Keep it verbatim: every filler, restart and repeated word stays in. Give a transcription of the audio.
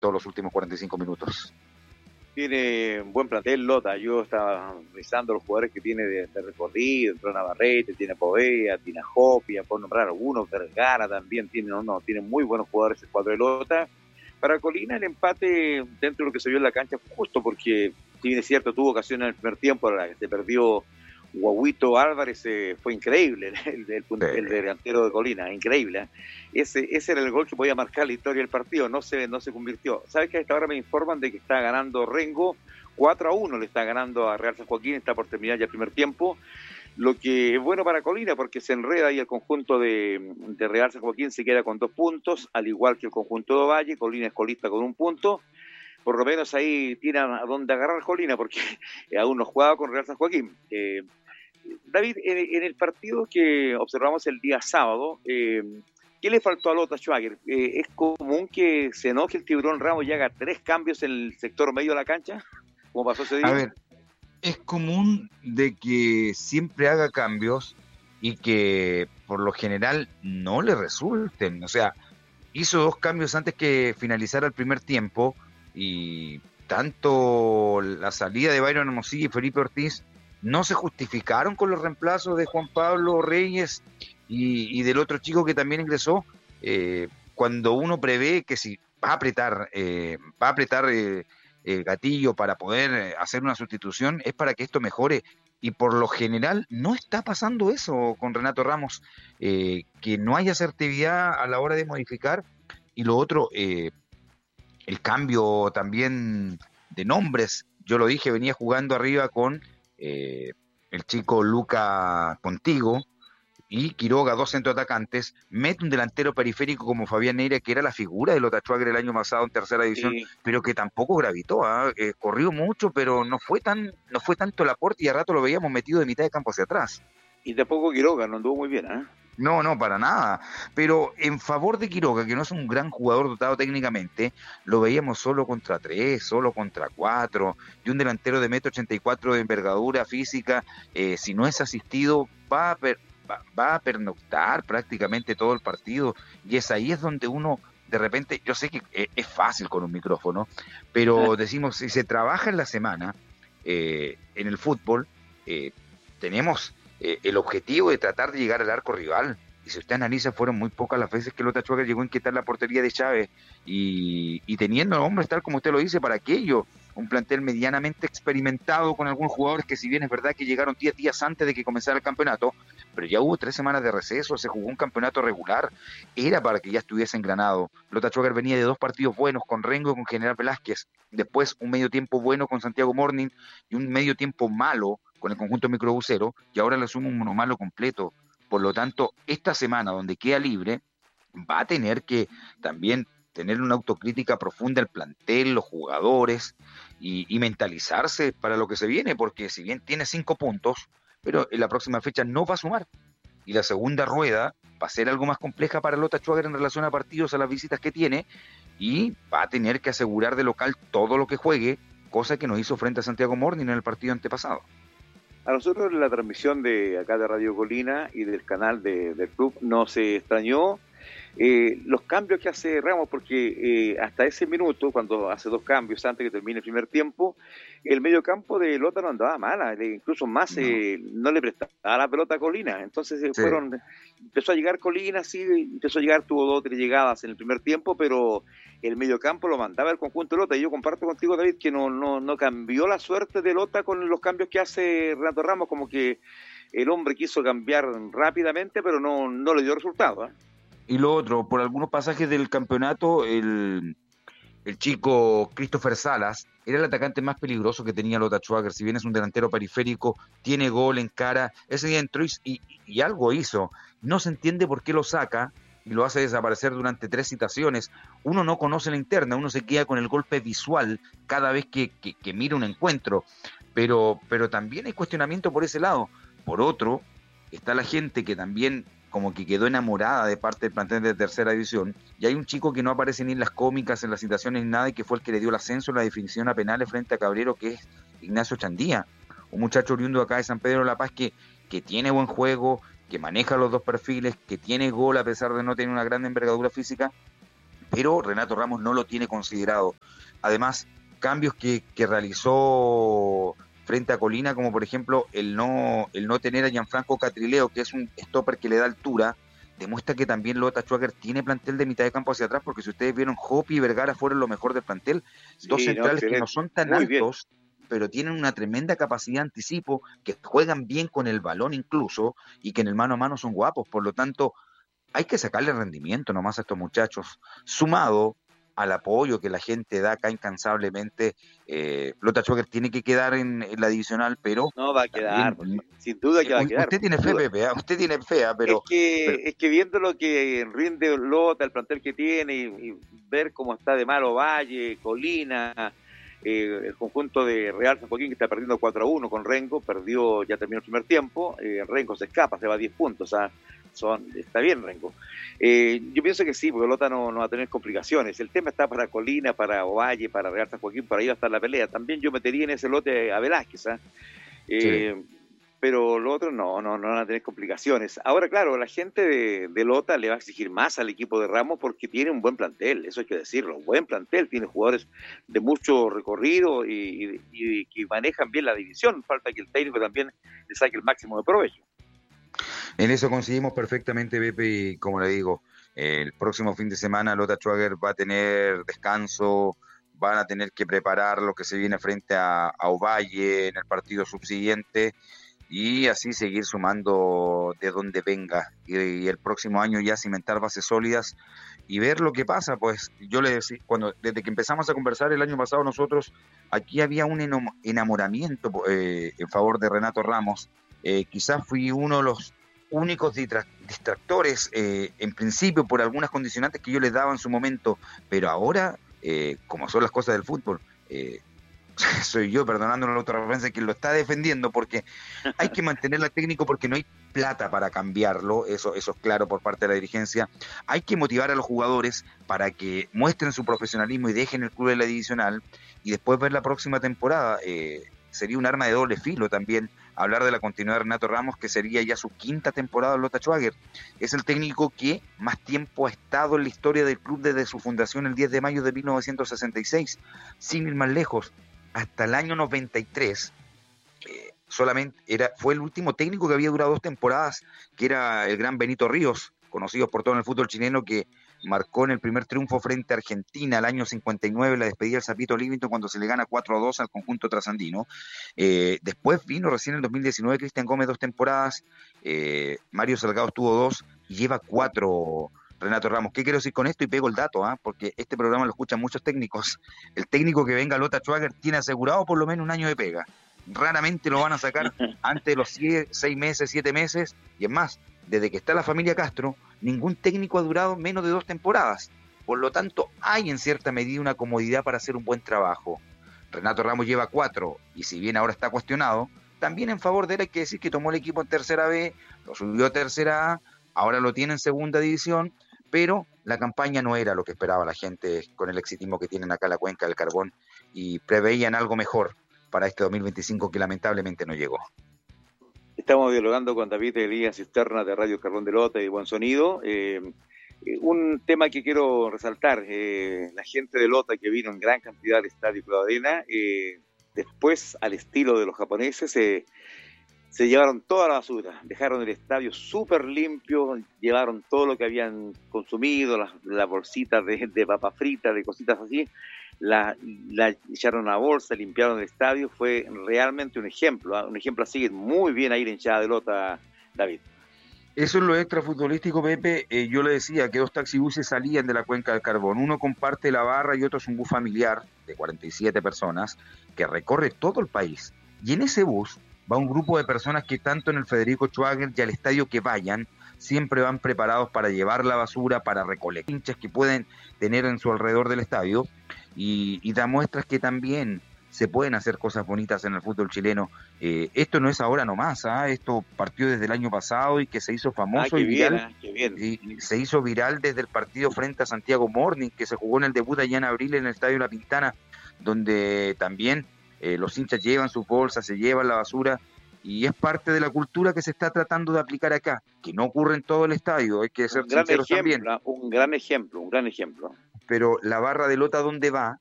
todos los últimos cuarenta y cinco minutos. Tiene un buen plantel Lota. Yo estaba revisando los jugadores que tiene de, de recorrido, entró Navarrete, tiene a Povea, tiene a Jopia, por nombrar algunos, Vergara también tiene, no, no, tiene muy buenos jugadores el cuadro de Lota. Para Colina el empate dentro de lo que se vio en la cancha fue justo, porque si bien es cierto tuvo ocasión en el primer tiempo, la que se perdió Guaguito Álvarez, eh, fue increíble el, el, el, el delantero de Colina, increíble, ¿eh? ese, ese era el gol que podía marcar la historia del partido, no se, no se convirtió. ¿Sabes que a esta hora me informan de que está ganando Rengo? cuatro a uno le está ganando a Real San Joaquín, está por terminar ya el primer tiempo, lo que es bueno para Colina porque se enreda ahí el conjunto de, de Real San Joaquín, se queda con dos puntos, al igual que el conjunto de Ovalle. Colina es colista con un punto, por lo menos ahí tiene a dónde agarrar Colina, porque aún no jugaba con Real San Joaquín. eh, David, en, en el partido que observamos el día sábado, eh, ¿qué le faltó a Lota Schwager? Eh, ¿Es común que se enoje el Tiburón Ramos y haga tres cambios en el sector medio de la cancha, como pasó ese día? A ver, es común de que siempre haga cambios y que por lo general no le resulten. O sea, hizo dos cambios antes que finalizara el primer tiempo y tanto la salida de Byron Hermosilla y Felipe Ortiz no se justificaron con los reemplazos de Juan Pablo Reyes y, y del otro chico que también ingresó. Eh, cuando uno prevé que si va a apretar, eh, va a apretar eh, el gatillo para poder hacer una sustitución, es para que esto mejore. Y por lo general no está pasando eso con Renato Ramos, eh, que no haya asertividad a la hora de modificar. Y lo otro, eh, el cambio también de nombres. Yo lo dije, venía jugando arriba con Eh, el chico Luca Contigo y Quiroga, dos centroatacantes, mete un delantero periférico como Fabián Neira, que era la figura de Lota Schwager el año pasado en tercera división, sí, pero que tampoco gravitó, ¿eh? Eh, corrió mucho, pero no fue tan, no fue tanto el aporte y a rato lo veíamos metido de mitad de campo hacia atrás. Y tampoco Quiroga, no anduvo muy bien, ¿eh? No, no, para nada. Pero en favor de Quiroga, que no es un gran jugador dotado técnicamente, lo veíamos solo contra tres, solo contra cuatro, y un delantero de metro ochenta y cuatro de envergadura física, eh, si no es asistido, va a, per, va, va a pernoctar prácticamente todo el partido, y es ahí es donde uno, de repente, yo sé que eh, es fácil con un micrófono, pero decimos, si se trabaja en la semana, eh, en el fútbol, eh, tenemos Eh, el objetivo de tratar de llegar al arco rival. Y si usted analiza, fueron muy pocas las veces que Lota Schwager llegó a inquietar la portería de Chávez, y, y teniendo hombres tal como usted lo dice, para aquello, un plantel medianamente experimentado con algunos jugadores que, si bien es verdad que llegaron diez días antes de que comenzara el campeonato, pero ya hubo tres semanas de receso, se jugó un campeonato regular, era para que ya estuviese engranado. Lota Schwager venía de dos partidos buenos con Rengo y con General Velázquez, después un medio tiempo bueno con Santiago Morning y un medio tiempo malo con el conjunto microbusero, y ahora le suma un monomalo completo. Por lo tanto, esta semana donde queda libre, va a tener que también tener una autocrítica profunda el plantel, los jugadores, y, y mentalizarse para lo que se viene, porque si bien tiene cinco puntos, pero en la próxima fecha no va a sumar. Y la segunda rueda va a ser algo más compleja para Lota Schwager en relación a partidos, a las visitas que tiene, y va a tener que asegurar de local todo lo que juegue, cosa que nos hizo frente a Santiago Morning en el partido antepasado. A nosotros la transmisión de acá de Radio Colina y del canal de, del club nos extrañó eh, los cambios que hace Ramos, porque eh, hasta ese minuto, cuando hace dos cambios antes que termine el primer tiempo, el mediocampo de Lota no andaba mala, incluso más no, eh, no le prestaba la pelota a Colina. Entonces eh, sí. fueron empezó a llegar Colina, sí, empezó a llegar, tuvo dos o tres llegadas en el primer tiempo, pero el mediocampo lo mandaba el conjunto de Lota. Y yo comparto contigo, David, que no, no, no cambió la suerte de Lota con los cambios que hace Renato Ramos, como que el hombre quiso cambiar rápidamente, pero no, no le dio resultado, ¿eh? Y lo otro, por algunos pasajes del campeonato, el, el chico Christopher Salas era el atacante más peligroso que tenía Lota Schwager. Si bien es un delantero periférico, tiene gol en cara, ese día entró y, y algo hizo. No se entiende por qué lo saca y lo hace desaparecer durante tres citaciones. Uno no conoce la interna, uno se queda con el golpe visual cada vez que, que, que mira un encuentro, pero, pero también hay cuestionamiento por ese lado. Por otro, está la gente que también como que quedó enamorada de parte del plantel de tercera división, y hay un chico que no aparece ni en las cómicas, en las citaciones, ni nada, y que fue el que le dio el ascenso en la definición a penales frente a Cabrero, que es Ignacio Chandía, un muchacho oriundo acá de San Pedro de la Paz que, que tiene buen juego, que maneja los dos perfiles, que tiene gol a pesar de no tener una gran envergadura física, pero Renato Ramos no lo tiene considerado. Además, cambios que, que realizó frente a Colina, como por ejemplo el no, el no tener a Gianfranco Catrileo, que es un stopper que le da altura, demuestra que también Lota Schwager tiene plantel de mitad de campo hacia atrás, porque si ustedes vieron, Hopi y Vergara fueron lo mejor del plantel, Sí, dos centrales no, que no son tan muy bien. altos, pero tienen una tremenda capacidad de anticipo, que juegan bien con el balón incluso, y que en el mano a mano son guapos, por lo tanto, hay que sacarle rendimiento nomás a estos muchachos, sumado al apoyo que la gente da acá incansablemente. eh, Lota Schwager tiene que quedar en, en la divisional, pero No va a quedar, también, pues, sin, sin duda que va a quedar, usted pues, tiene sin fe, duda. Pepe, ¿eh? Usted tiene fe, ¿eh? Es pero, que, pero es que viendo lo que rinde Lota, el plantel que tiene, y, y ver cómo está de malo Valle, Colina, eh, el conjunto de Real San Joaquín que está perdiendo cuatro a uno con Rengo, perdió, ya terminó el primer tiempo, eh, Rengo se escapa, se va a diez puntos, o sea, son, está bien Rengo. Eh, yo pienso que sí, porque Lota no, no va a tener complicaciones. El tema está para Colina, para Ovalle, para Real San Joaquín, por ahí va a estar la pelea. También yo metería en ese lote a Velázquez, ¿eh? sí. Eh, pero lo otro no, no, no van a tener complicaciones. Ahora, claro, la gente de, de Lota le va a exigir más al equipo de Ramos porque tiene un buen plantel, eso hay que decirlo, buen plantel, tiene jugadores de mucho recorrido y, y, y que manejan bien la división, falta que el técnico también le saque el máximo de provecho. En eso coincidimos perfectamente, Pepe, y como le digo, eh, el próximo fin de semana Lota Schwager va a tener descanso, van a tener que preparar lo que se viene frente a, a Ovalle en el partido subsiguiente, y así seguir sumando de donde venga, y, y el próximo año ya cimentar bases sólidas y ver lo que pasa. Pues yo le decía, cuando desde que empezamos a conversar el año pasado nosotros, aquí había un enamoramiento eh, en favor de Renato Ramos. Eh, quizás fui uno de los únicos distractores eh, en principio por algunas condicionantes que yo les daba en su momento, pero ahora, eh, como son las cosas del fútbol, eh, soy yo, perdonándonos la autorreferencia, quien lo está defendiendo, porque hay que mantenerla técnico porque no hay plata para cambiarlo, eso, eso es claro por parte de la dirigencia. Hay que motivar a los jugadores para que muestren su profesionalismo y dejen el club de la divisional, y después ver la próxima temporada. Eh, sería un arma de doble filo también hablar de la continuidad de Renato Ramos, que sería ya su quinta temporada en Lota Schwager. Es el técnico que más tiempo ha estado en la historia del club desde su fundación el diez de mayo de mil novecientos sesenta y seis, sin ir más lejos. Hasta el año noventa y tres, eh, solamente era, fue el último técnico que había durado dos temporadas, que era el gran Benito Ríos, conocido por todo en el fútbol chileno, que marcó en el primer triunfo frente a Argentina el año cincuenta y nueve, la despedida del Sapito Livington cuando se le gana cuatro a dos al conjunto trasandino. Eh, después vino recién en el dos mil diecinueve Cristian Gómez dos temporadas, eh, Mario Salgado estuvo dos y lleva cuatro Renato Ramos. ¿Qué quiero decir con esto? Y pego el dato, ¿eh? Porque este programa lo escuchan muchos técnicos. El técnico que venga a Lota Schwager tiene asegurado por lo menos un año de pega. Raramente lo van a sacar antes de los seis meses, siete meses, y es más, desde que está la familia Castro, ningún técnico ha durado menos de dos temporadas. Por lo tanto, hay en cierta medida una comodidad para hacer un buen trabajo. Renato Ramos lleva cuatro, y si bien ahora está cuestionado, también en favor de él hay que decir que tomó el equipo en tercera B, lo subió a tercera A, ahora lo tiene en segunda división, pero la campaña no era lo que esperaba la gente con el exitismo que tienen acá en la Cuenca del Carbón, y preveían algo mejor para este dos mil veinticinco que lamentablemente no llegó. Estamos dialogando con David Elías Cisterna de Radio Carbón de Lota y Buen Sonido. Eh, un tema que quiero resaltar, eh, la gente de Lota que vino en gran cantidad al Estadio Club Arena, eh, después al estilo de los japoneses, eh, se llevaron toda la basura, dejaron el estadio súper limpio, llevaron todo lo que habían consumido, las, las bolsitas de, de papa frita, de cositas así, la, la echaron a bolsa, limpiaron el estadio. Fue realmente un ejemplo, ¿eh? Un ejemplo a seguir. Muy bien ahí en hinchada de Lota, David. Eso es lo extrafutbolístico, Pepe. Eh, yo le decía que dos taxibuses salían de la Cuenca del Carbón. Uno comparte la barra y otro es un bus familiar de cuarenta y siete personas que recorre todo el país. Y en ese bus va un grupo de personas que tanto en el Federico Schwager y al estadio que vayan, siempre van preparados para llevar la basura, para recolectar hinchas que pueden tener en su alrededor del estadio, y, y da muestras que también se pueden hacer cosas bonitas en el fútbol chileno. Eh, esto no es ahora nomás, ¿eh? Esto partió desde el año pasado y que se hizo famoso ah, y viral. Bien, ah, qué bien. Y se hizo viral desde el partido frente a Santiago Morning, que se jugó en el debut allá en abril en el Estadio La Pintana, donde también eh, los hinchas llevan sus bolsas, se llevan la basura, y es parte de la cultura que se está tratando de aplicar acá, que no ocurre en todo el estadio, hay que ser Un gran sinceros ejemplo, también. un gran ejemplo, un gran ejemplo. pero la barra de Lota, ¿dónde va?